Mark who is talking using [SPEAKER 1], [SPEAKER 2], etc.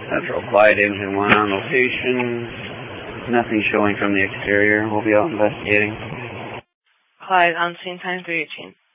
[SPEAKER 1] Central Clyde Engine 1 on location. Nothing showing from the exterior. We'll be out investigating.
[SPEAKER 2] Clyde, on scene time 318.